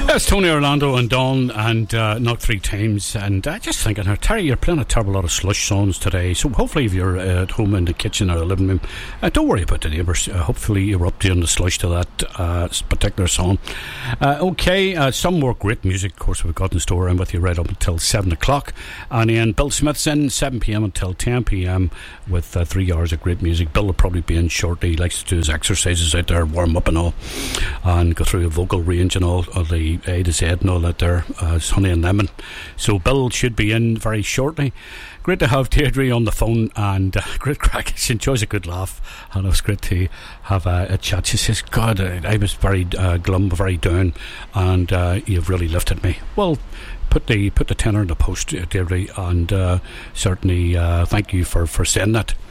That's Tony Orlando and Dawn and Knock Three Times. And just thinking, Terry, you're playing a terrible lot of Slush songs today. So hopefully if you're at home in the kitchen or the living room, don't worry about the neighbours. Hopefully you're up doing the slush to that particular song. Some more great music, of course, we've got in store and with you right up until 7 o'clock. And then Bill Smith's in 7 p.m. until 10 p.m. with 3 hours of great music. Bill will probably be in shortly. He likes to do his exercises out there, warm up and all, and go through a vocal range and all of the A to Z and all that there, honey and lemon. So Bill should be in very shortly. Great to have Deirdre on the phone, and great crack. She enjoys a good laugh, and it was great to have a chat. She says, God, I was very glum, very down, and you've really lifted me. Well, put the tenner in the post, Deirdre, and certainly thank you for saying that.